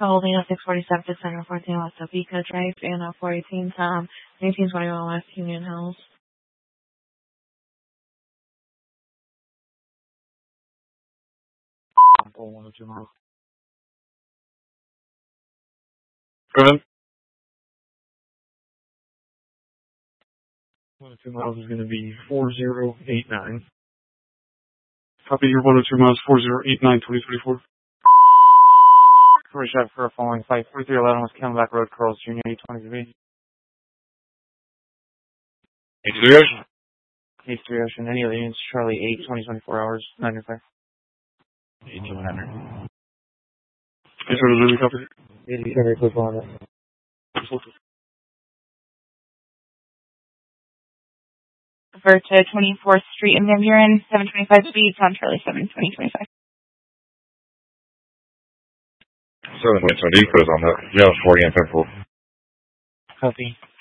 Holding a 647 to Center 14 West Topeka Drive and a 418 Tom 1821 West Union Hills. Pull 1 or 2 miles. Go ahead. 1 or 2 miles is going to be 4089. Copy your 1 or 2 miles, 4089, 2024. Corey Chef for a following flight 4311 West Camelback Road, Corals Jr. 823. H3 Ocean. H3 Ocean. Any other units? Charlie 8, 2024 hours, 905. 8100. Yes, sir, does it copy? Very quick on it. Refer to 24th Street in Van Buren, 725 speeds on Charlie 7, 2025. 7 Winston Eco is on that. Yeah, 40 and 10 Copy.